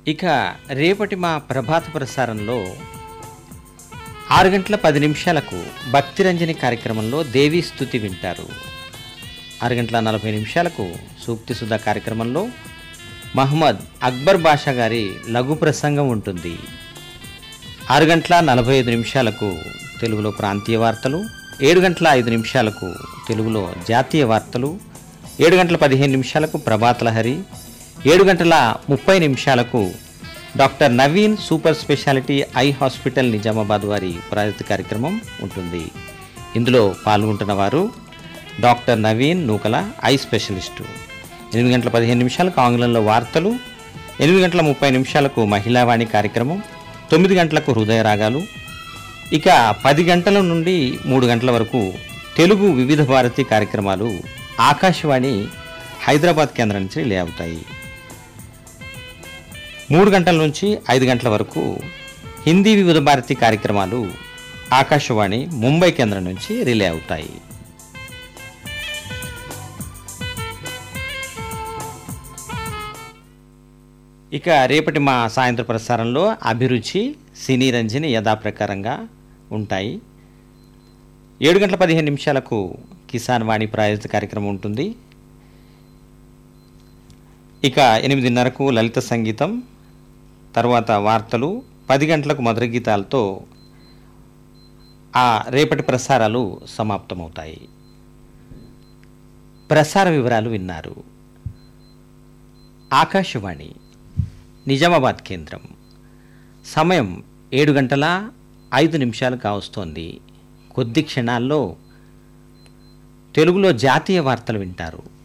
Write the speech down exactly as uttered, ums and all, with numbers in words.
ఇక రేపటి మా ప్రభాత ప్రసారంలో ఆరు గంటల పది నిమిషాలకు భక్తిరంజని కార్యక్రమంలో దేవీ స్తుతి వింటారు. ఆరు గంటల నలభై నిమిషాలకు సూక్తి సుధా కార్యక్రమంలో మహమ్మద్ అక్బర్ బాషా గారి లఘు ప్రసంగం ఉంటుంది. ఆరు గంటల నలభై ఐదు నిమిషాలకు తెలుగులో ప్రాంతీయ వార్తలు, ఏడు గంటల ఐదు నిమిషాలకు తెలుగులో జాతీయ వార్తలు, ఏడు గంటల పదిహేను నిమిషాలకు ప్రభాత లహరి, ఏడు గంటల ముప్పై నిమిషాలకు doctor Naveen super speciality eye hospital Nizamabad వారి ప్రాయోజిత కార్యక్రమం ఉంటుంది. ఇందులో పాల్గొంటున్న వారు doctor Naveen Nukala I specialist. ఎనిమిది గంటల పదిహేను నిమిషాలకు ఆంగ్లంలో వార్తలు, ఎనిమిది గంటల ముప్పై నిమిషాలకు మహిళావాణి కార్యక్రమం, తొమ్మిది గంటలకు హృదయ రాగాలు. ఇక పది గంటల నుండి మూడు గంటల వరకు తెలుగు వివిధ భారతి కార్యక్రమాలు ఆకాశవాణి హైదరాబాద్ కేంద్రం నుంచి రిలే అవుతాయి. మూడు గంటల నుంచి ఐదు గంటల వరకు హిందీ వివిధ భారతి కార్యక్రమాలు ఆకాశవాణి ముంబై కేంద్రం నుంచి రిలే అవుతాయి. ఇక రేపటి మా సాయంత్ర ప్రసారంలో అభిరుచి, సినీ రంజని యథాప్రకారంగా ఉంటాయి. ఏడు గంటల పదిహేను నిమిషాలకు కిసాన్ వాణి ప్రాయోజిత కార్యక్రమం ఉంటుంది. ఇక ఎనిమిదిన్నరకు లలిత సంగీతం, తర్వాత వార్తలు, పది గంటలకు మధుర గీతాలతో ఆ రేపటి ప్రసారాలు సమాప్తమవుతాయి. ప్రసార వివరాలు విన్నారు. ఆకాశవాణి నిజామాబాద్ కేంద్రం. సమయం ఏడు గంటల ఐదు నిమిషాలు కావస్తోంది. కొద్ది క్షణాల్లో తెలుగులో జాతీయ వార్తలు వింటారు.